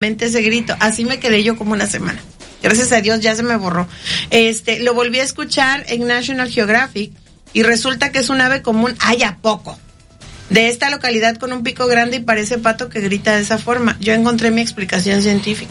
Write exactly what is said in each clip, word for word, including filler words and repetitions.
ese grito. Así me quedé yo como una semana. Gracias a Dios ya se me borró. Este, lo volví a escuchar en National Geographic y resulta que es un ave común, ay, ¿a poco? De esta localidad con un pico grande y parece pato que grita de esa forma. Yo encontré mi explicación científica.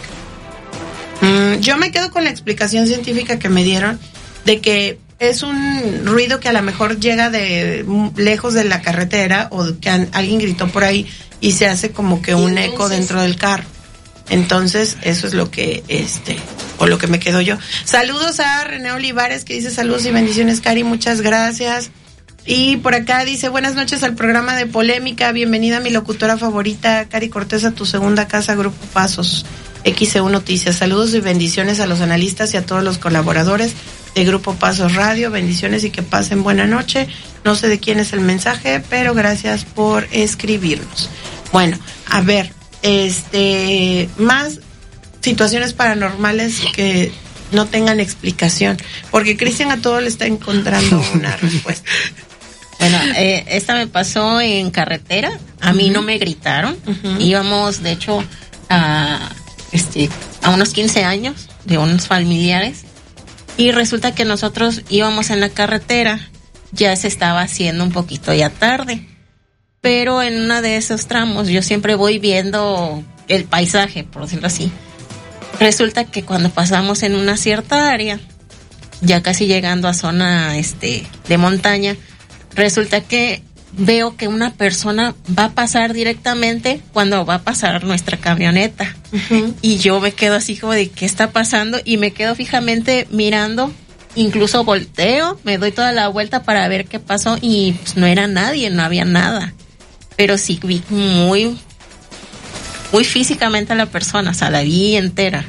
Mm, yo me quedo con la explicación científica que me dieron de que es un ruido que a lo mejor llega de lejos de la carretera o que alguien gritó por ahí y se hace como que un Entonces, eco dentro del carro. Entonces, eso es lo que, este, o lo que me quedo yo. Saludos a René Olivares, que dice saludos y bendiciones, Cari, muchas gracias. Y por acá dice, buenas noches al programa de Polémica, bienvenida a mi locutora favorita, Cari Cortés, a tu segunda casa, Grupo Pasos, X C U Noticias. Saludos y bendiciones a los analistas y a todos los colaboradores de Grupo Pasos Radio, bendiciones y que pasen buena noche. No sé de quién es el mensaje, pero gracias por escribirnos. Bueno, a ver, este, más situaciones paranormales que no tengan explicación, porque Cristian a todo le está encontrando una respuesta. Bueno, eh, esta me pasó en carretera, a uh-huh. mí no me gritaron, uh-huh. íbamos de hecho a, este, a unos quince años de unos familiares y resulta que nosotros íbamos en la carretera, ya se estaba haciendo un poquito ya tarde, pero en uno de esos tramos yo siempre voy viendo el paisaje, por decirlo así. Resulta que cuando pasamos en una cierta área, ya casi llegando a zona este de montaña, resulta que veo que una persona va a pasar directamente cuando va a pasar nuestra camioneta. Uh-huh. Y yo me quedo así como de ¿qué está pasando? Y me quedo fijamente mirando, incluso volteo, me doy toda la vuelta para ver qué pasó y pues no era nadie, no había nada. Pero sí vi muy, muy físicamente a la persona, o sea, la vi entera.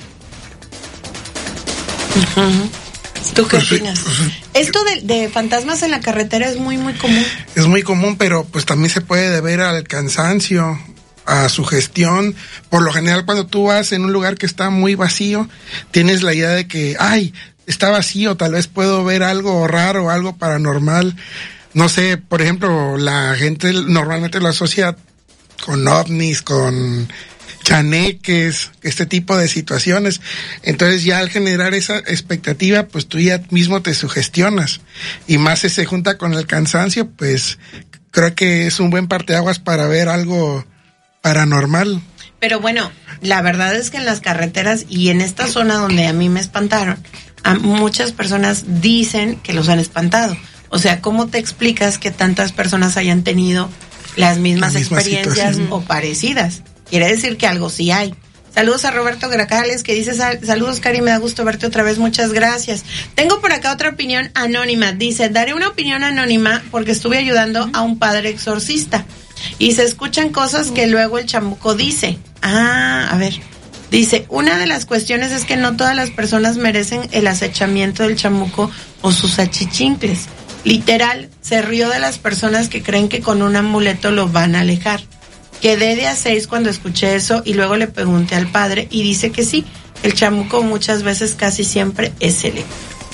Uh-huh. ¿Tú qué opinas? Esto de, de fantasmas en la carretera es muy, muy común. Es muy común, pero pues también se puede deber al cansancio, a sugestión. Por lo general, cuando tú vas en un lugar que está muy vacío, tienes la idea de que, ay, está vacío, tal vez puedo ver algo raro, algo paranormal. No sé, por ejemplo, la gente normalmente lo asocia con ovnis, con chaneques, este tipo de situaciones. Entonces ya al generar esa expectativa, pues tú ya mismo te sugestionas. Y más si se junta con el cansancio, pues creo que es un buen parteaguas para ver algo paranormal. Pero bueno, la verdad es que en las carreteras y en esta zona donde a mí me espantaron, a muchas personas dicen que los han espantado. O sea, ¿cómo te explicas que tantas personas hayan tenido las mismas la misma experiencias situación o parecidas? Quiere decir que algo sí hay. Saludos a Roberto Gracales, que dice, saludos Cari, me da gusto verte otra vez, muchas gracias. Tengo por acá otra opinión anónima. Dice, daré una opinión anónima porque estuve ayudando a un padre exorcista y se escuchan cosas que luego el chamuco dice. Ah, a ver. Dice, una de las cuestiones es que no todas las personas merecen el acechamiento del chamuco o sus achichincles. Literal, se rió de las personas que creen que con un amuleto lo van a alejar. Quedé de a seis cuando escuché eso y luego le pregunté al padre y dice que sí, el chamuco muchas veces, casi siempre, es el...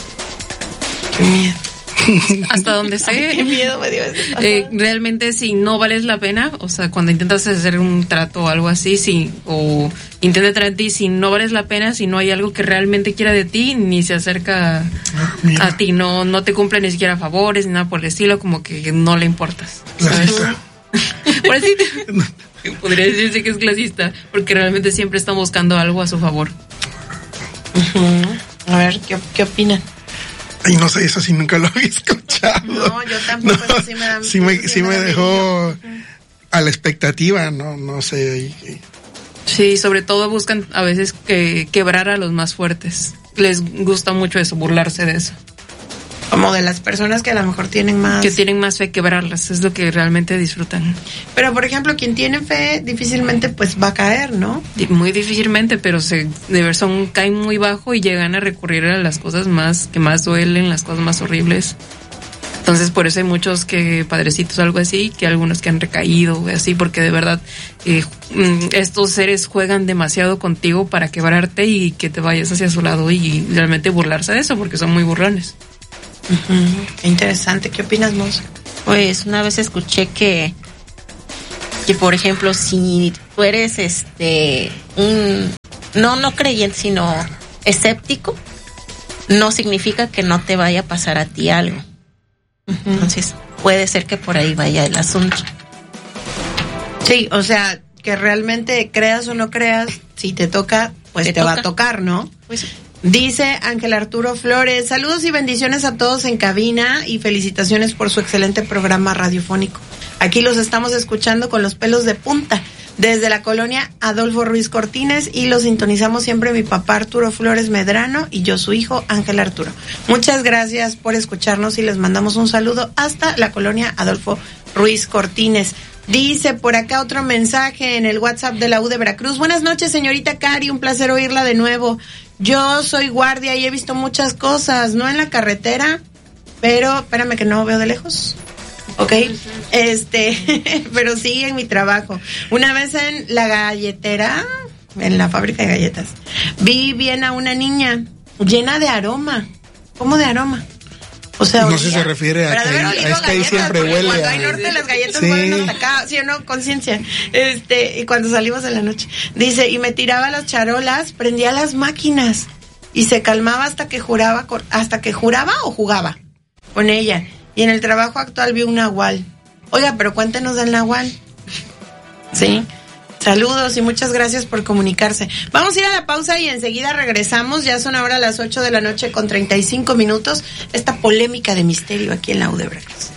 Qué miedo. Hasta donde sé, Ay, qué miedo me dio eso. Eh, realmente si no vales la pena, o sea, cuando intentas hacer un trato o algo así, si, o intenta traer a ti, si no vales la pena, si no hay algo que realmente quiera de ti, ni se acerca ah, a ti, no, no te cumple ni siquiera favores, ni nada por el estilo, como que no le importas, ¿sabes? Por así te, podría decirse que es clasista, porque realmente siempre están buscando algo a su favor. Uh-huh. A ver, ¿qué, qué opinan? Ay, no sé, eso sí nunca lo había escuchado. No, yo tampoco, no, eso sí me da... Sí me, sí sí me, me dejó a la expectativa, no, no sé. Sí, sobre todo buscan a veces que quebrar a los más fuertes. Les gusta mucho eso, burlarse de eso. Como de las personas que a lo mejor tienen más... Que tienen más fe, quebrarlas, es lo que realmente disfrutan. Pero, por ejemplo, quien tiene fe difícilmente pues va a caer, ¿no? Muy difícilmente, pero se de son caen muy bajo y llegan a recurrir a las cosas más que más duelen, las cosas más horribles. Entonces, por eso hay muchos que padrecitos o algo así, que algunos que han recaído, así, porque de verdad eh, estos seres juegan demasiado contigo para quebrarte y que te vayas hacia su lado y realmente burlarse de eso, porque son muy burlones. Uh-huh. Qué interesante. ¿Qué opinas, Monse? Pues una vez escuché que que por ejemplo si tú eres este un no, no creyente, sino escéptico, no significa que no te vaya a pasar a ti algo. Uh-huh. Entonces, puede ser que por ahí vaya el asunto. Sí, o sea, que realmente creas o no creas, si te toca, pues te, te toca. va a tocar, ¿no? Pues dice Ángel Arturo Flores, saludos y bendiciones a todos en cabina y felicitaciones por su excelente programa radiofónico. Aquí los estamos escuchando con los pelos de punta desde la colonia Adolfo Ruiz Cortines y los sintonizamos siempre mi papá Arturo Flores Medrano y yo su hijo Ángel Arturo. Muchas gracias por escucharnos y les mandamos un saludo hasta la colonia Adolfo Ruiz Cortines. Dice por acá otro mensaje en el WhatsApp de la U de Veracruz. Buenas noches, señorita Cari, un placer oírla de nuevo. Yo soy guardia y he visto muchas cosas, no en la carretera, pero espérame que no veo de lejos. Ok, este, pero sí en mi trabajo. Una vez en la galletera, en la fábrica de galletas, vi bien a una niña llena de aroma. ¿Cómo de aroma? O sea, no sé si se refiere a que, es que ahí siempre huele. Cuando hay norte, las galletas sí. huelen hasta acá, ¿sí o no? Conciencia. Este, y cuando salimos en la noche, dice, y me tiraba las charolas, prendía las máquinas y se calmaba hasta que juraba, hasta que juraba o jugaba con ella. Y en el trabajo actual vi un nahual. Oiga, pero cuéntenos del nahual. Sí. Saludos y muchas gracias por comunicarse. Vamos a ir a la pausa y enseguida regresamos. Ya son ahora las ocho de la noche con treinta y cinco minutos. Esta polémica de misterio aquí en la U de Veracruz.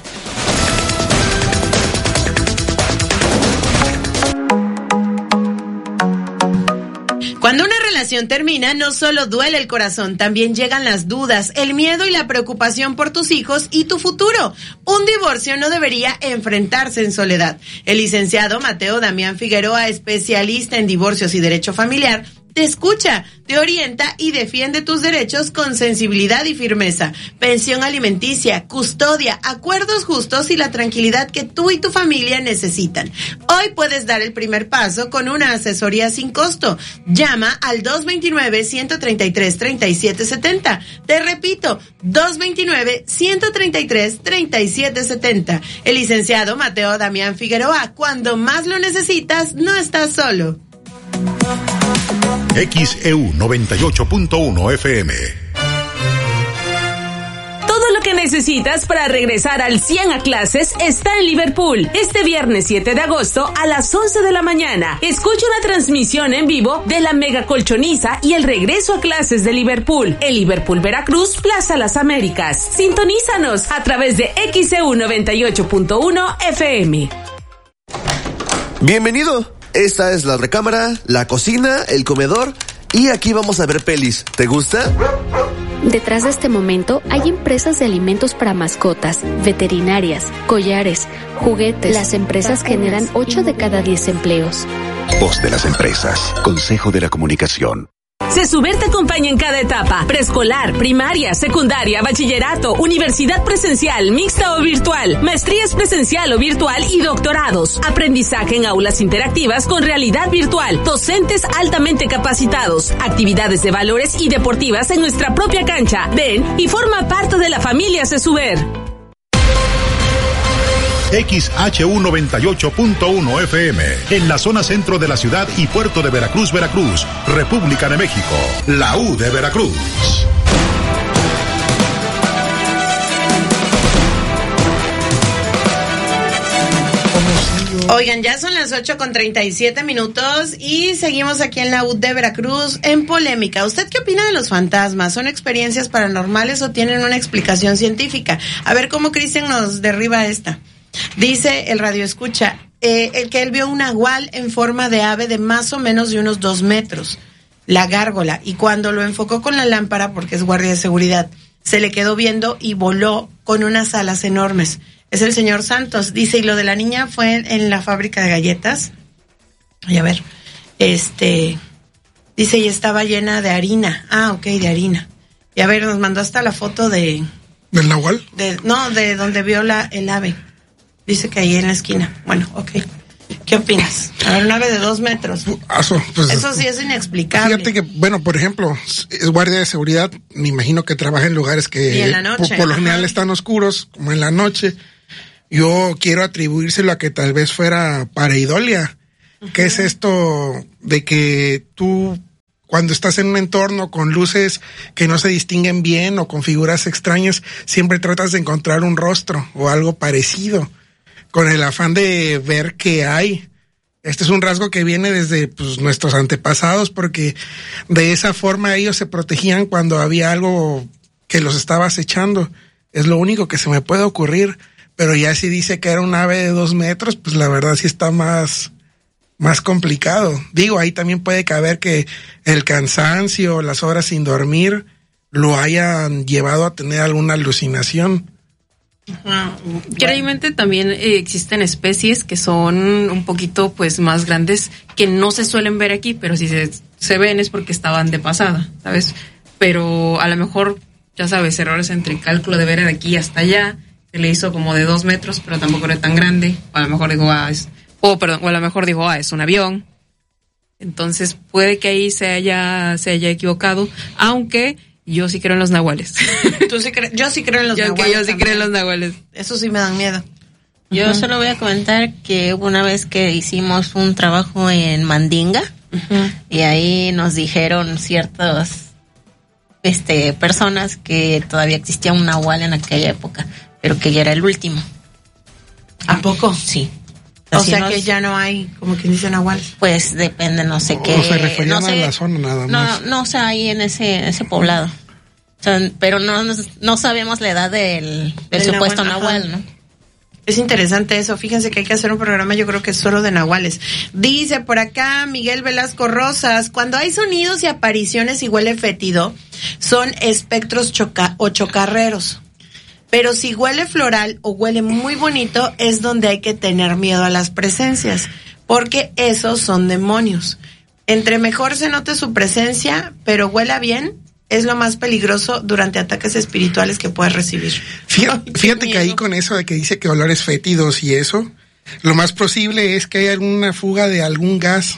Cuando una relación termina, no solo duele el corazón, también llegan las dudas, el miedo y la preocupación por tus hijos y tu futuro. Un divorcio no debería enfrentarse en soledad. El licenciado Mateo Damián Figueroa, especialista en divorcios y derecho familiar, te escucha, te orienta y defiende tus derechos con sensibilidad y firmeza. Pensión alimenticia, custodia, acuerdos justos y la tranquilidad que tú y tu familia necesitan. Hoy puedes dar el primer paso con una asesoría sin costo. Llama al dos veintinueve, ciento treinta y tres, treinta y siete setenta. Te repito, dos veintinueve, ciento treinta y tres, treinta y siete setenta. El licenciado Mateo Damián Figueroa, cuando más lo necesitas, no estás solo. X E U noventa y ocho punto uno F M. Todo lo que necesitas para regresar al cien a clases está en Liverpool. Este viernes siete de agosto a las once de la mañana. Escucha una transmisión en vivo de la Mega Colchoniza y el regreso a clases de Liverpool. En Liverpool, Veracruz, Plaza Las Américas. Sintonízanos a través de X E U noventa y ocho punto uno F M. Bienvenido. Esta es la recámara, la cocina, el comedor y aquí vamos a ver pelis. ¿Te gusta? Detrás de este momento hay empresas de alimentos para mascotas, veterinarias, collares, juguetes. Las empresas generan ocho de cada diez empleos. Voz de las empresas. Consejo de la Comunicación. CESUBER te acompaña en cada etapa, preescolar, primaria, secundaria, bachillerato, universidad presencial, mixta o virtual, maestrías presencial o virtual y doctorados, aprendizaje en aulas interactivas con realidad virtual, docentes altamente capacitados, actividades de valores y deportivas en nuestra propia cancha. Ven y forma parte de la familia CESUBER. X H U noventa y ocho punto uno F M, en la zona centro de la ciudad y puerto de Veracruz, Veracruz, República de México, la U de Veracruz. Oigan, ya son las ocho con treinta y siete minutos y seguimos aquí en la U de Veracruz en polémica. ¿Usted qué opina de los fantasmas? ¿Son experiencias paranormales o tienen una explicación científica? A ver cómo Cristian nos derriba esta. Dice el radio escucha, eh, el que él vio un nahual en forma de ave de más o menos de unos dos metros, la gárgola, y cuando lo enfocó con la lámpara, porque es guardia de seguridad, se le quedó viendo y voló con unas alas enormes. Es el señor Santos, dice, y lo de la niña fue en, en la fábrica de galletas. Y a ver, este, dice, y estaba llena de harina. Ah, ok, de harina. Y a ver, nos mandó hasta la foto de... ¿Del nahual? De, no, de donde vio la, el ave. Dice que ahí en la esquina. Bueno, ok. ¿Qué opinas? A ver, un ave de dos metros. Eso, pues, Eso sí es inexplicable. Fíjate que, bueno, por ejemplo, es guardia de seguridad, me imagino que trabaja en lugares que y en la noche, por, por lo general ajá. están oscuros, como en la noche. Yo quiero atribuírselo a que tal vez fuera pareidolia. Uh-huh. ¿Qué es esto de que tú, cuando estás en un entorno con luces que no se distinguen bien o con figuras extrañas, siempre tratas de encontrar un rostro o algo parecido, con el afán de ver qué hay. Este es un rasgo que viene desde pues, nuestros antepasados, porque de esa forma ellos se protegían cuando había algo que los estaba acechando. Es lo único que se me puede ocurrir, pero ya si dice que era un ave de dos metros, pues la verdad sí está más... más complicado. Digo, ahí también puede caber que el cansancio, las horas sin dormir, lo hayan llevado a tener alguna alucinación. Uh, Realmente también eh, existen especies que son un poquito pues más grandes, que no se suelen ver aquí, pero si se, se ven es porque estaban de pasada, ¿sabes? Pero a lo mejor, ya sabes, errores entre el cálculo de ver de aquí hasta allá, se le hizo como de dos metros, pero tampoco era tan grande. A lo mejor digo, ah, es... O, perdón, o a lo mejor dijo, ah, es un avión. Entonces puede que ahí se haya, se haya equivocado, aunque yo sí creo en los nahuales. ¿Tú sí crees? Yo sí creo en los yo, nahuales. Que yo sí también creo en los nahuales. Eso sí me dan miedo. Yo uh-huh. solo voy a comentar que hubo una vez que hicimos un trabajo en Mandinga, uh-huh. y ahí nos dijeron ciertas este, personas que todavía existía un nahual en aquella época, pero que ya era el último. ¿A poco? Sí. O sea nos, que ya no hay, como quien dice, nahuales. Pues depende, no sé o, qué. O se referían no sé, a la zona nada más. No, no, o sea, ahí en ese ese poblado. O sea, pero no no sabemos la edad del, del supuesto nahual, nahual, ¿no? Es interesante eso. Fíjense que hay que hacer un programa, yo creo que es solo de nahuales. Dice por acá Miguel Velasco Rosas, cuando hay sonidos y apariciones y huele fétido, son espectros choca o chocarreros. Pero si huele floral o huele muy bonito, es donde hay que tener miedo a las presencias, porque esos son demonios. Entre mejor se note su presencia, pero huela bien, es lo más peligroso durante ataques espirituales que puedes recibir. Fíjate, Ay, fíjate que ahí con eso de que dice que olores fétidos y eso, lo más posible es que haya alguna fuga de algún gas.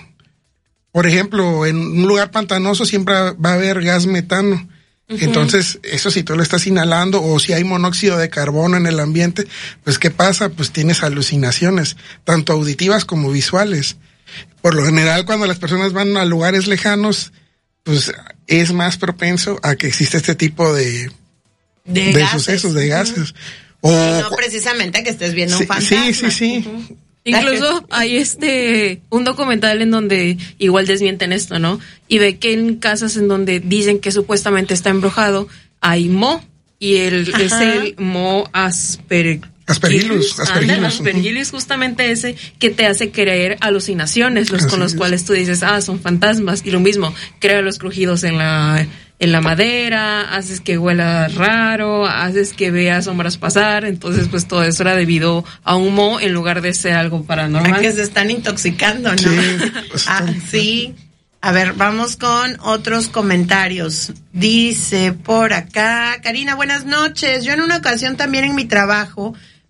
Por ejemplo, en un lugar pantanoso siempre va a haber gas metano. Uh-huh. Entonces, eso si tú lo estás inhalando o si hay monóxido de carbono en el ambiente, pues ¿qué pasa? Pues tienes alucinaciones, tanto auditivas como visuales. Por lo general, cuando las personas van a lugares lejanos, pues es más propenso a que exista este tipo de, de, de sucesos, de gases. Uh-huh. O, y no precisamente que estés viendo sí, un fantasma. Sí, sí, sí. Uh-huh. Incluso hay este un documental en donde igual desmienten esto, ¿no? Y ve que en casas en donde dicen que supuestamente está embrujado, hay moho, y el, es el moho asper... Aspergillus. Aspergillus, aspergillus, justamente ese que te hace creer alucinaciones, los Así con los es. cuales tú dices, ah, son fantasmas, y lo mismo, crea los crujidos en la... en la madera, haces que huela raro, haces que veas sombras pasar, entonces pues todo eso era debido a un moho en lugar de ser algo paranormal. A que se están intoxicando, ¿no? Sí. ah, sí. A ver, vamos con otros comentarios. Dice por acá, Karina, buenas noches. Yo en una ocasión también en mi trabajo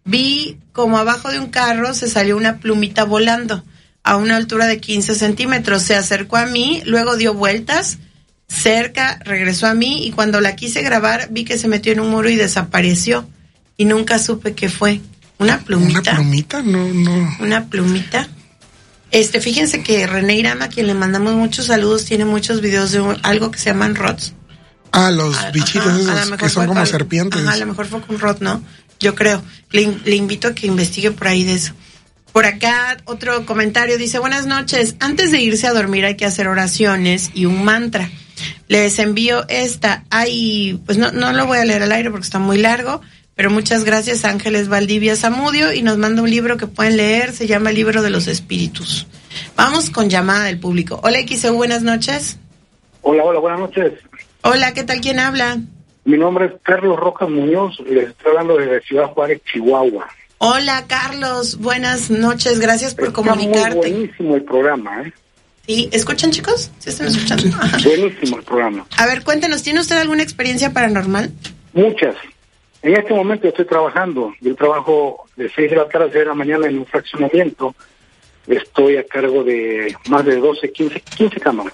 vi como abajo de un carro se salió una plumita volando a una altura de quince centímetros. Se acercó a mí, luego dio vueltas cerca, regresó a mí y cuando la quise grabar vi que se metió en un muro y desapareció y nunca supe qué fue. ¿Una plumita? ¿Una plumita? No, no. ¿Una plumita? Este, fíjense que René Irama, a quien le mandamos muchos saludos, tiene muchos videos de un, algo que se llaman rots. Ah, los a, bichitos ajá, esos que son como para, serpientes. Ajá, a lo mejor fue con rot, ¿no? Yo creo. Le, le invito a que investigue por ahí de eso. Por acá otro comentario dice, buenas noches, antes de irse a dormir hay que hacer oraciones y un mantra. Les envío esta, ay, pues no, no lo voy a leer al aire porque está muy largo, pero muchas gracias Ángeles Valdivia Zamudio y nos manda un libro que pueden leer, se llama El Libro de los Espíritus. Vamos con llamada del público. Hola X E U, buenas noches. Hola, hola, buenas noches. Hola, ¿qué tal? ¿Quién habla? Mi nombre es Carlos Rojas Muñoz, les estoy hablando desde Ciudad Juárez, Chihuahua. Hola Carlos, buenas noches, gracias por Está comunicarte. Muy buenísimo el programa, ¿eh? Sí, ¿escuchan chicos? ¿Sí están escuchando? Ajá. Buenísimo el programa. A ver, cuéntenos, ¿tiene usted alguna experiencia paranormal? Muchas. En este momento estoy trabajando. Yo trabajo de seis de la tarde a seis de la mañana en un fraccionamiento. Estoy a cargo de más de doce, quince, quince cámaras.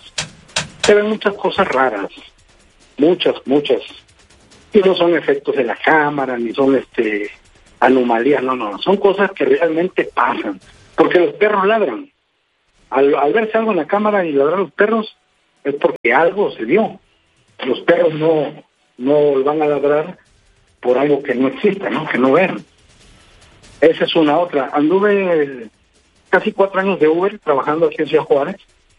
Se ven muchas cosas raras. Muchas, muchas. Y no son efectos de la cámara, ni son este anomalías, no, no. Son cosas que realmente pasan. Porque los perros ladran. Al, al verse algo en la cámara y ladrar los perros, es porque algo se dio. Los perros no, no van a ladrar por algo que no exista, ¿no? Que no ven. Esa es una otra. Anduve casi cuatro años de Uber trabajando aquí en Ciudad Juárez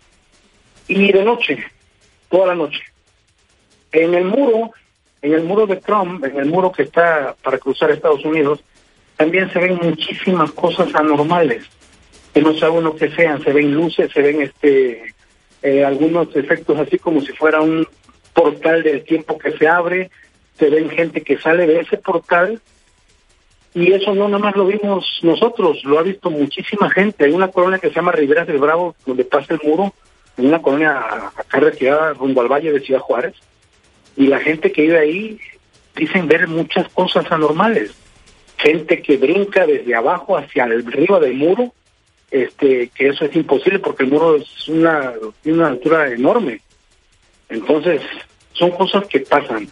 y de noche, toda la noche. En el muro, en el muro de Trump, en el muro que está para cruzar Estados Unidos, también se ven muchísimas cosas anormales, que no sabe uno qué sean. Se ven luces, se ven este eh, algunos efectos así como si fuera un portal del tiempo que se abre, se ven gente que sale de ese portal, y eso no nada más lo vimos nosotros, lo ha visto muchísima gente. Hay una colonia que se llama Riberas del Bravo, donde pasa el muro, en una colonia acá retirada rumbo al Valle de Ciudad Juárez, y la gente que vive ahí dicen ver muchas cosas anormales. Gente que brinca desde abajo hacia arriba del muro, este, que eso es imposible porque el muro es una, tiene una altura enorme. Entonces, son cosas que pasan.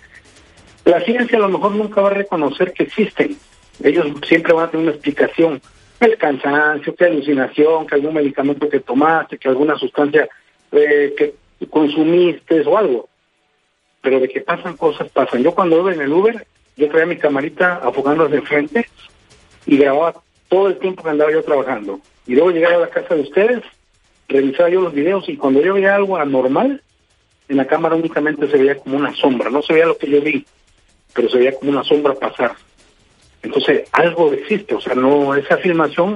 La ciencia a lo mejor nunca va a reconocer que existen. Ellos siempre van a tener una explicación. El cansancio, que alucinación, que algún medicamento que tomaste, que alguna sustancia eh, que consumiste o algo. Pero de que pasan cosas, pasan. Yo cuando iba en el Uber, yo traía mi camarita enfocándola de frente y grababa todo el tiempo que andaba yo trabajando. Y luego llegaba a la casa de ustedes, revisaba yo los videos, y cuando yo veía algo anormal, en la cámara únicamente se veía como una sombra. No se veía lo que yo vi, pero se veía como una sombra pasar. Entonces, algo existe. O sea, no, esa filmación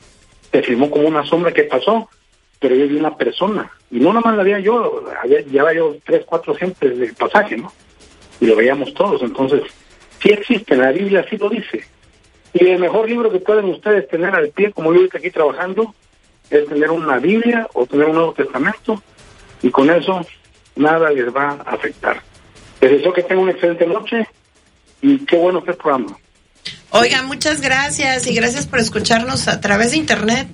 se filmó como una sombra que pasó, pero yo vi una persona. Y no nada más la veía yo, había, llevaba yo tres, cuatro gentes del pasaje, ¿no? Y lo veíamos todos. Entonces, sí existe, la Biblia sí lo dice. Y el mejor libro que pueden ustedes tener al pie, como yo estoy aquí trabajando, es tener una Biblia o tener un Nuevo Testamento, y con eso nada les va a afectar. Les deseo que tengan una excelente noche y qué bueno que es el programa. Oiga, muchas gracias y gracias por escucharnos a través de internet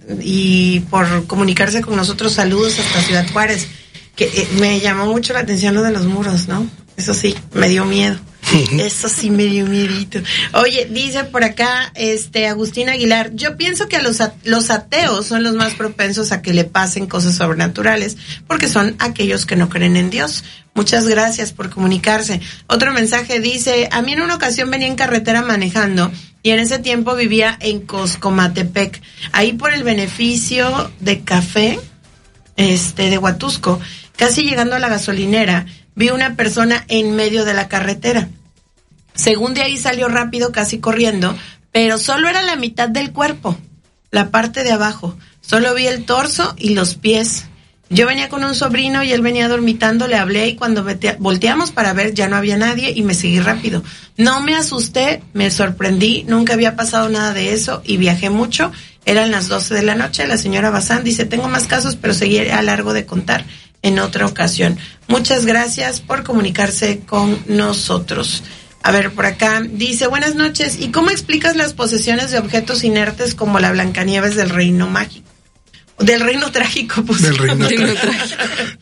y por comunicarse con nosotros. Saludos hasta Ciudad Juárez, que eh, me llamó mucho la atención lo de los muros, ¿no? Eso sí, me dio miedo. Eso sí me dio miedito. Oye, dice por acá este Agustín Aguilar, yo pienso que a los, a, los ateos son los más propensos a que le pasen cosas sobrenaturales, porque son aquellos que no creen en Dios. Muchas gracias por comunicarse. Otro mensaje dice, a mí en una ocasión venía en carretera manejando y en ese tiempo vivía en Coscomatepec, ahí por el beneficio de café este de Huatusco, casi llegando a la gasolinera, vi una persona en medio de la carretera. Según de ahí salió rápido, casi corriendo, pero solo era la mitad del cuerpo, la parte de abajo. Solo vi el torso y los pies. Yo venía con un sobrino y él venía dormitando, le hablé y cuando volteamos para ver ya no había nadie y me seguí rápido. No me asusté, me sorprendí, nunca había pasado nada de eso y viajé mucho. Eran las doce de la noche, la señora Bazán dice, tengo más casos, pero seguiré a largo de contar en otra ocasión. Muchas gracias por comunicarse con nosotros. A ver, por acá dice, buenas noches, ¿y cómo explicas las posesiones de objetos inertes como la Blancanieves del Reino Mágico? Del Reino Trágico, pues. Del Reino Trágico.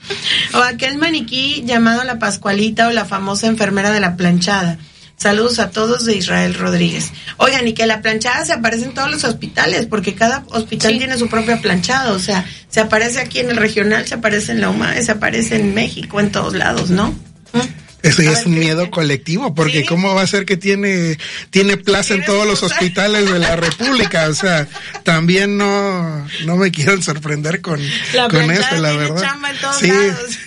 O aquel maniquí llamado la Pascualita o la famosa enfermera de la planchada. Saludos a todos de Israel Rodríguez. Oigan, y que la planchada se aparece en todos los hospitales, porque cada hospital sí tiene su propia planchada, o sea, se aparece aquí en el regional, se aparece en la U M A, se aparece en México, en todos lados, ¿no? ¿Mm? Eso ya es un miedo colectivo, porque ¿sí? ¿Cómo va a ser que tiene tiene plaza en todos los hospitales de la República? O sea, también no no me quieren sorprender con, la con eso, la verdad. Chamba en todos sí. lados.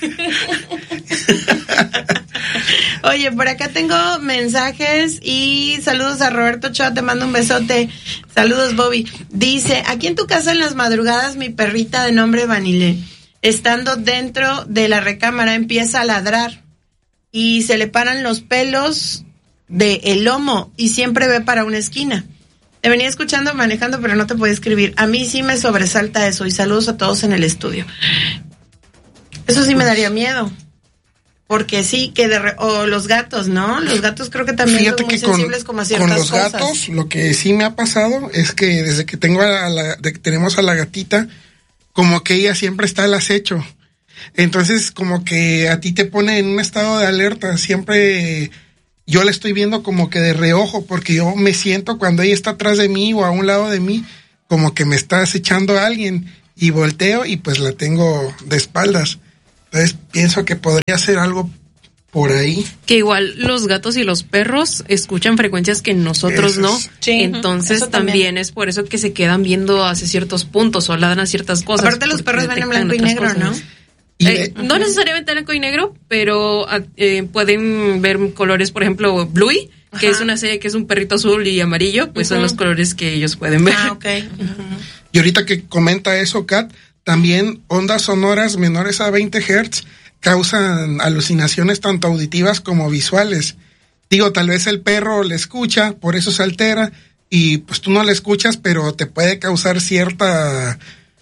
Oye, por acá tengo mensajes y saludos a Roberto Ochoa, te mando un besote. Saludos, Bobby. Dice, aquí en tu casa en las madrugadas mi perrita de nombre Vanille, estando dentro de la recámara, empieza a ladrar y se le paran los pelos de el lomo y siempre ve para una esquina. Te venía escuchando manejando, pero no te podía escribir. A mí sí me sobresalta eso y saludos a todos en el estudio. Eso sí me daría miedo. Porque sí, que de re, o los gatos, ¿no? Los gatos creo que también Fíjate son muy sensibles con, como a ciertas con los cosas. Gatos, lo que sí me ha pasado es que desde que tengo a la, de que tenemos a la gatita, como que ella siempre está al acecho. Entonces, como que a ti te pone en un estado de alerta. Siempre yo la estoy viendo como que de reojo, porque yo me siento cuando ella está atrás de mí o a un lado de mí, como que me está acechando a alguien, y volteo y pues la tengo de espaldas. Entonces pienso que podría ser algo por ahí. Que igual los gatos y los perros escuchan frecuencias que nosotros Eso no. es. Sí, Entonces eso también. también es por eso que se quedan viendo hacia ciertos puntos o ladran a ciertas cosas. Aparte los perros ven en detectan blanco y otras negro, cosas. ¿no? Y Eh, de- no necesariamente blanco y negro, pero eh, pueden ver colores, por ejemplo, Bluey, que Ajá. es una serie que es un perrito azul y amarillo, pues son Ujú. los colores que ellos pueden ver. Ah, ok. Ujú. Y ahorita que comenta eso, Kat, también ondas sonoras menores a veinte hertz causan alucinaciones tanto auditivas como visuales. Digo, tal vez el perro le escucha, por eso se altera, y pues tú no le escuchas, pero te puede causar cierta...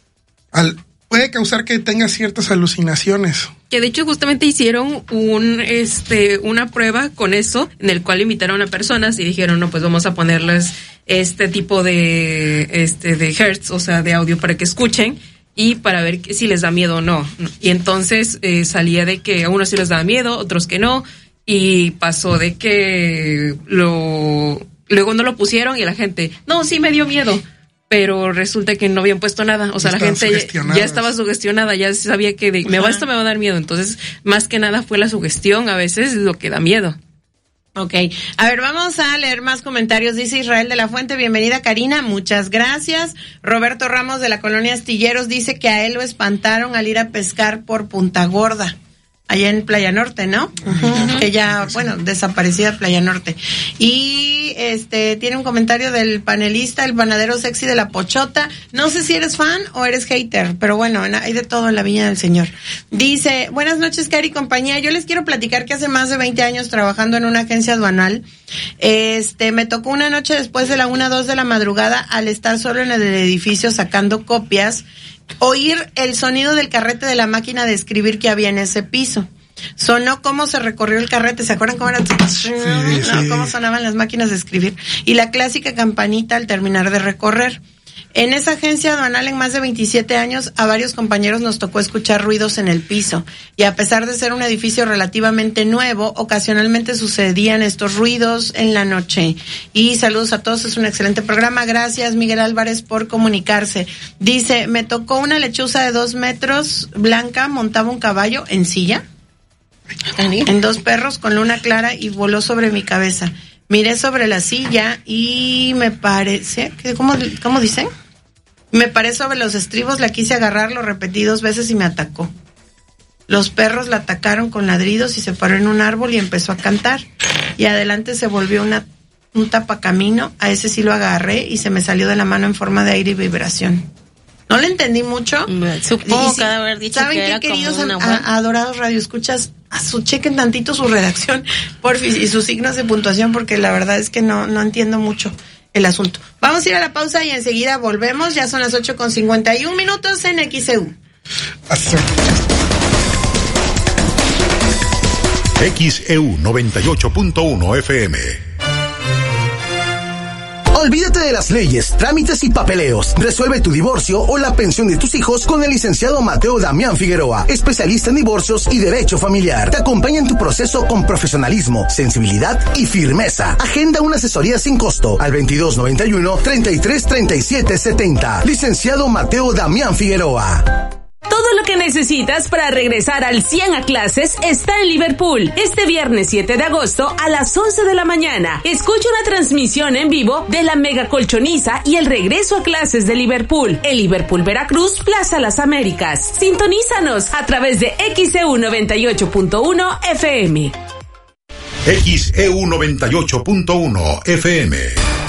Al, puede causar que tengas ciertas alucinaciones. Que de hecho justamente hicieron un este una prueba con eso, en el cual invitaron a personas y dijeron, no, pues vamos a ponerles este tipo de este de hertz, o sea, de audio para que escuchen y para ver que, si les da miedo o no. Y entonces eh, salía de que a unos sí les daba miedo, otros que no, y pasó de que lo luego no lo pusieron y la gente, no, sí me dio miedo. Pero resulta que no habían puesto nada, o sea, la Estaban gente ya, sugestionadas. ya estaba sugestionada, ya sabía que de, me va esto me va a dar miedo, entonces más que nada fue la sugestión, a veces lo que da miedo. Ok, a ver, vamos a leer más comentarios. Dice Israel de la Fuente, bienvenida Karina, muchas gracias. Roberto Ramos de la colonia Astilleros dice que a él lo espantaron al ir a pescar por Punta Gorda, allá en Playa Norte, ¿no? Uh-huh. Que ya, bueno, desaparecida Playa Norte. Y este tiene un comentario del panelista, el panadero sexy de la Pochota. No sé si eres fan o eres hater, pero bueno, hay de todo en la viña del Señor. Dice, buenas noches, Cari y compañía. Yo les quiero platicar que hace más de veinte años trabajando en una agencia aduanal, este, me tocó una noche después de la una, dos de la madrugada, al estar solo en el edificio sacando copias, oír el sonido del carrete de la máquina de escribir que había en ese piso. Sonó cómo se recorrió el carrete, ¿se acuerdan cómo era? Sí, ¿no? sí. Cómo sonaban las máquinas de escribir. Y la clásica campanita al terminar de recorrer. En esa agencia aduanal en más de veintisiete años a varios compañeros nos tocó escuchar ruidos en el piso. Y a pesar de ser un edificio relativamente nuevo, ocasionalmente sucedían estos ruidos en la noche. Y saludos a todos, es un excelente programa. Gracias, Miguel Álvarez, por comunicarse. Dice, me tocó una lechuza de dos metros, blanca, montaba un caballo en silla, en dos perros con luna clara y voló sobre mi cabeza. Miré sobre la silla y me parece, ¿cómo, cómo dicen? Me paré sobre los estribos, la quise agarrar, lo repetí dos veces y me atacó. Los perros la atacaron con ladridos y se paró en un árbol y empezó a cantar. Y adelante se volvió una, un tapacamino, a ese sí lo agarré y se me salió de la mano en forma de aire y vibración. No le entendí mucho. Supongo si, que haber dicho ¿saben que qué, era queridos como una a, web? a, adorados radioescuchas? A su, chequen tantito su redacción, porfis, y sus signos de puntuación, porque la verdad es que no, no entiendo mucho el asunto. Vamos a ir a la pausa y enseguida volvemos. Ya son las ocho con cincuenta y un minutos en X C U. X E U noventa y ocho punto uno F M. Olvídate de las leyes, trámites y papeleos. Resuelve tu divorcio o la pensión de tus hijos con el licenciado Mateo Damián Figueroa, especialista en divorcios y derecho familiar. Te acompaña en tu proceso con profesionalismo, sensibilidad y firmeza. Agenda una asesoría sin costo al veintidós noventa y uno, treinta y tres, treinta y siete, setenta. Licenciado Mateo Damián Figueroa. Todo lo que necesitas para regresar al cien a clases está en Liverpool. Este viernes siete de agosto a las once de la mañana. Escucha una transmisión en vivo de la Mega Colchoniza y el regreso a clases de Liverpool. En Liverpool, Veracruz, Plaza Las Américas. Sintonízanos a través de X E U noventa y ocho punto uno F M. X E U noventa y ocho punto uno F M.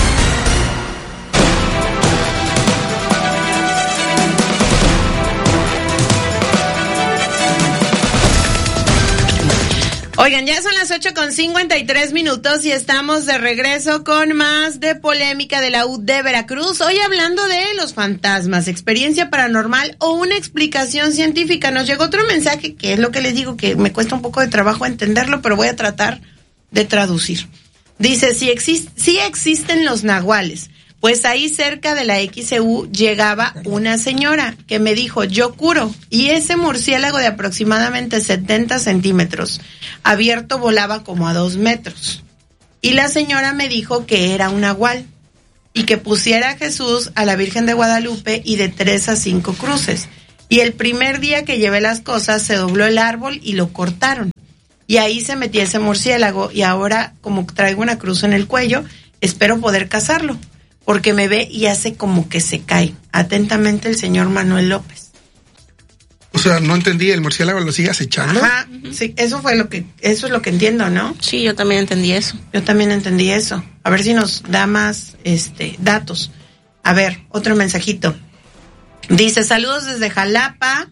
Oigan, ya son las ocho con cincuenta y tres minutos y estamos de regreso con más de polémica de la U de Veracruz. Hoy hablando de los fantasmas, experiencia paranormal o una explicación científica. Nos llegó otro mensaje que es lo que les digo, que me cuesta un poco de trabajo entenderlo, pero voy a tratar de traducir. Dice, si, exist- si existen los nahuales, pues ahí cerca de la X E U llegaba una señora que me dijo, yo curo, y ese murciélago de aproximadamente setenta centímetros, abierto volaba como a dos metros. Y la señora me dijo que era un nahual, y que pusiera a Jesús, a la Virgen de Guadalupe, y de tres a cinco cruces. Y el primer día que llevé las cosas se dobló el árbol y lo cortaron. Y ahí se metía ese murciélago y ahora, como traigo una cruz en el cuello, espero poder cazarlo, porque me ve y hace como que se cae. Atentamente, el señor Manuel López. O sea, no entendí, ¿el murciélago lo sigue acechando? Ajá, sí, eso fue lo que, eso es lo que entiendo, ¿no? Sí, yo también entendí eso. Yo también entendí eso. A ver si nos da más, este, datos. A ver, otro mensajito. Dice, saludos desde Jalapa.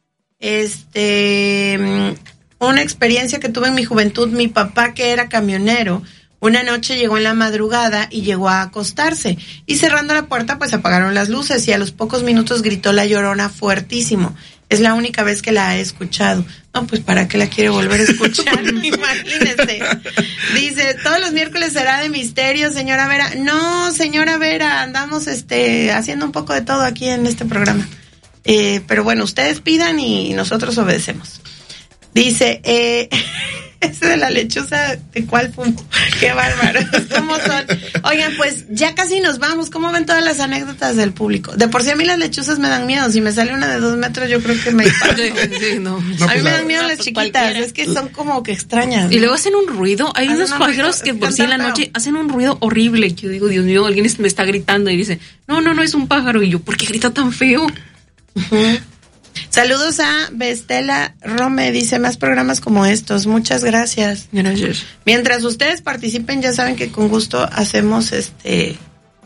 Este, una experiencia que tuve en mi juventud, mi papá, que era camionero, una noche llegó en la madrugada y llegó a acostarse. Y cerrando la puerta, pues apagaron las luces y a los pocos minutos gritó la Llorona fuertísimo. Es la única vez que la he escuchado. No, pues ¿para qué la quiere volver a escuchar? Imagínese. Dice, todos los miércoles será de misterio, señora Vera. No, señora Vera, andamos este haciendo un poco de todo aquí en este programa. Eh, pero bueno, ustedes pidan y nosotros obedecemos. Dice, eh... ese de la lechuza, ¿de cuál fumo? Qué bárbaro. ¿Cómo son? Oigan, pues ya casi nos vamos. ¿Cómo ven todas las anécdotas del público? De por sí a mí las lechuzas me dan miedo. Si me sale una de dos metros, yo creo que me disparo. Sí, no. No, a mí me dan miedo no, las pues chiquitas. Cualquiera. Es que son como que extrañas. Y luego hacen un ruido. Hay hacen unos pájaros que por sí en la noche hacen un ruido horrible. Yo digo, Dios mío, alguien me está gritando. Y dice, no, no, no es un pájaro. Y yo, ¿por qué grita tan feo? Uh-huh. Saludos a Bestela Rome, dice, más programas como estos, muchas gracias. Gracias. Mientras ustedes participen, ya saben que con gusto hacemos este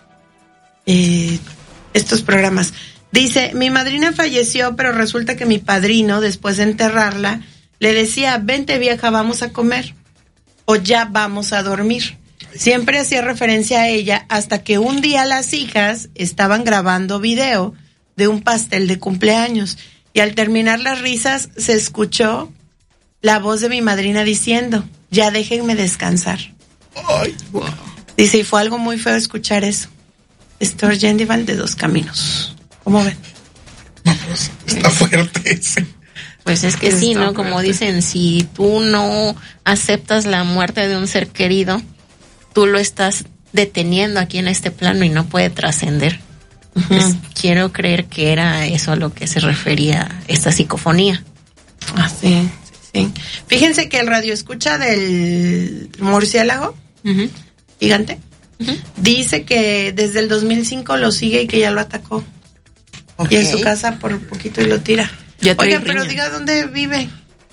eh, estos programas. Dice, mi madrina falleció, pero resulta que mi padrino, después de enterrarla, le decía, vente vieja, vamos a comer, o ya vamos a dormir. Siempre hacía referencia a ella, hasta que un día las hijas estaban grabando video de un pastel de cumpleaños. Y al terminar las risas, se escuchó la voz de mi madrina diciendo, ya déjenme descansar. Ay, wow. Dice, y fue algo muy feo escuchar eso. Estor Gendival de Dos Caminos. ¿Cómo ven? No, pues, está fuerte ese. Pues es que sí, ¿no? Como dicen, si tú no aceptas la muerte de un ser querido, tú lo estás deteniendo aquí en este plano y no puede trascender. Pues quiero creer que era eso a lo que se refería esta psicofonía. Ah, sí, sí, sí. Fíjense que el radio escucha del murciélago uh-huh. gigante uh-huh. dice que desde el dos mil cinco lo sigue y que ya lo atacó. Okay. Y en su casa por poquito y lo tira. Oiga, pero diga dónde vive.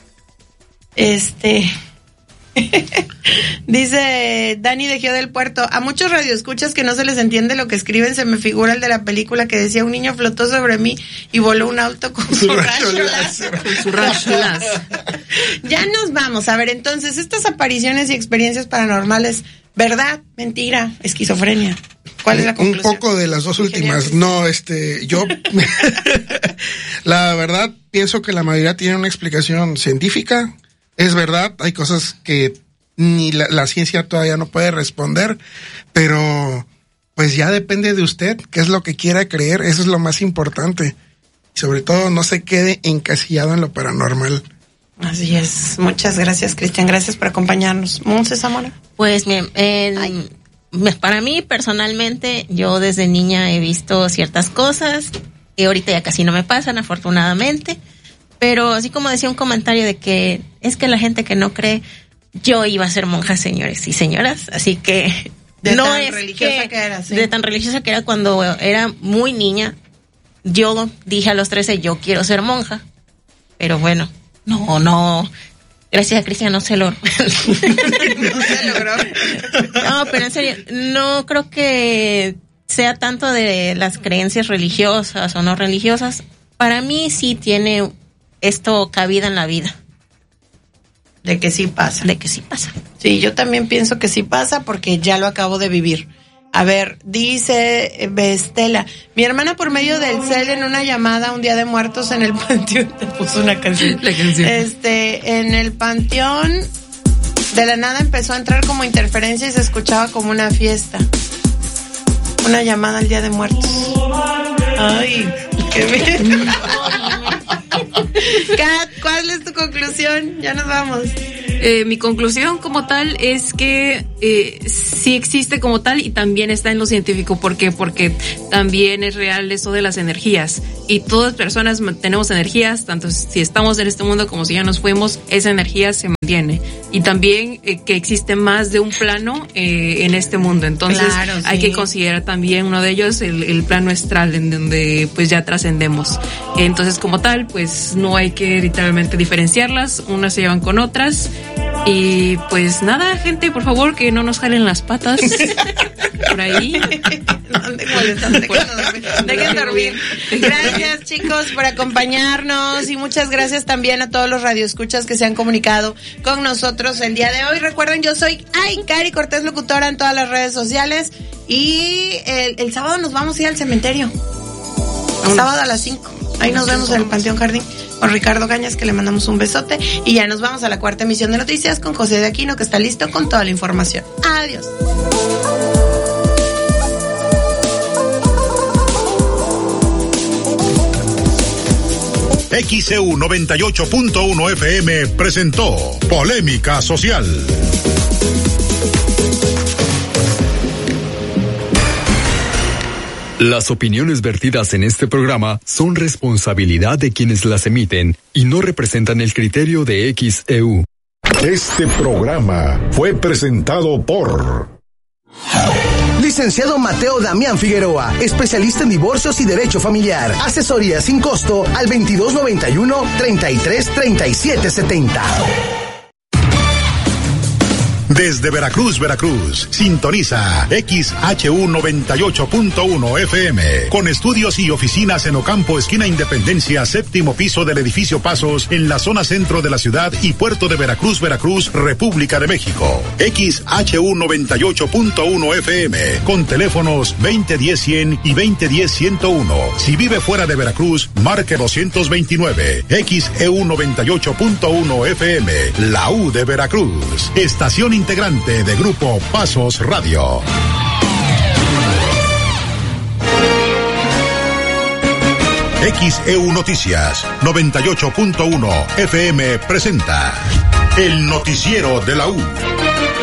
Este... Dice Dani de Geo del Puerto, a muchos radioescuchas que no se les entiende lo que escriben, se me figura el de la película que decía, un niño flotó sobre mí y voló un auto con su rayo láser. Con su rayo láser. Ya nos vamos, a ver, entonces, estas apariciones y experiencias paranormales, ¿verdad? Mentira, esquizofrenia. ¿Cuál es la conclusión? Un poco de las dos últimas. No, este, yo la verdad pienso que la mayoría tiene una explicación científica. Es verdad, hay cosas que ni la, la ciencia todavía no puede responder, pero pues ya depende de usted, qué es lo que quiera creer, eso es lo más importante. Y sobre todo, no se quede encasillado en lo paranormal. Así es. Muchas gracias, Cristian. Gracias por acompañarnos. ¿Monse Zamora? Pues bien, eh, para mí personalmente, yo desde niña he visto ciertas cosas que ahorita ya casi no me pasan, afortunadamente. Pero así como decía un comentario de que es que la gente que no cree, yo iba a ser monja, señores y señoras, así que de no tan es religiosa que, que era, ¿sí? De tan religiosa que era cuando era muy niña, yo dije a los trece, yo quiero ser monja, pero bueno, no, no, gracias a Cristian no se lo... no se logró. No, pero en serio, no creo que sea tanto de las creencias religiosas o no religiosas. Para mí sí tiene esto cabida en la vida. De que sí pasa. De que sí pasa. Sí, yo también pienso que sí pasa porque ya lo acabo de vivir. A ver, dice Bestela, mi hermana por medio del cel en una llamada un día de muertos en el panteón, te puso una canción. La canción. Este, en el panteón, de la nada empezó a entrar como interferencia y se escuchaba como una fiesta. Una llamada al día de muertos. Ay, qué bien. Kat, ¿cuál es tu conclusión? Ya nos vamos. Eh, mi conclusión como tal es que eh, sí existe como tal y también está en lo científico. ¿Por qué? Porque también es real eso de las energías. Y todas las personas tenemos energías, tanto si estamos en este mundo como si ya nos fuimos, esa energía se mantiene. Y también eh, que existe más de un plano eh, en este mundo. Entonces claro, hay sí. que considerar también uno de ellos el, el plano astral, en donde pues ya trascendemos. Entonces como tal, pues no hay que literalmente diferenciarlas, unas se llevan con otras. Y pues nada, gente, por favor, que no nos jalen las patas por ahí. Dejen dormir. Gracias, chicos, por acompañarnos y muchas gracias también a todos los radioescuchas que se han comunicado con nosotros el día de hoy. Recuerden, yo soy ay, Cari Cortés, locutora en todas las redes sociales, y el, el sábado nos vamos a ir al cementerio. El sábado a las cinco. Ahí nos vemos en el Panteón Jardín con Ricardo Cañas, que le mandamos un besote, y ya nos vamos a la cuarta emisión de noticias con José de Aquino, que está listo con toda la información. Adiós. X E U noventa y ocho punto uno F M presentó Polémica Social. Las opiniones vertidas en este programa son responsabilidad de quienes las emiten y no representan el criterio de X E U. Este programa fue presentado por Licenciado Mateo Damián Figueroa, especialista en divorcios y derecho familiar. Asesoría sin costo al veintidós noventa y uno, treinta y tres, treinta y siete setenta. Desde Veracruz, Veracruz, sintoniza X H U noventa y ocho punto uno F M, con estudios y oficinas en Ocampo, esquina Independencia, séptimo piso del edificio Pasos, en la zona centro de la ciudad y puerto de Veracruz, Veracruz, República de México. X H U noventa y ocho punto uno F M, con teléfonos veinte diez cien y veinte diez ciento uno. Si vive fuera de Veracruz, marque doscientos veintinueve. X E U noventa y ocho punto uno F M, la U de Veracruz. Estación integrante de Grupo Pasos Radio. X E U Noticias noventa y ocho punto uno F M presenta el noticiero de la U.